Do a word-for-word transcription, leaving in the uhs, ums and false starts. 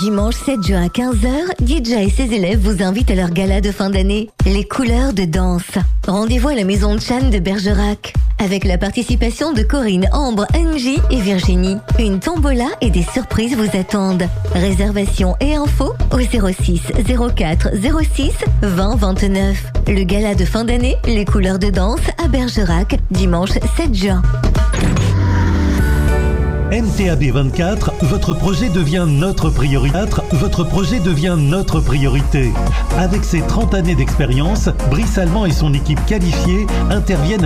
Dimanche sept juin à quinze heures, D J et ses élèves vous invitent à leur gala de fin d'année, Les couleurs de danse. Rendez-vous à la maison de Chan de Bergerac, avec la participation de Corinne, Ambre, Angie et Virginie. Une tombola et des surprises vous attendent. Réservation et infos au zéro six zéro quatre zéro six vingt vingt-neuf. Le gala de fin d'année, Les couleurs de danse à Bergerac, dimanche sept juin. M T A B vingt-quatre, votre projet devient notre priorité. Votre projet devient notre priorité. Avec ses trente années d'expérience, Brice Allemand et son équipe qualifiée interviennent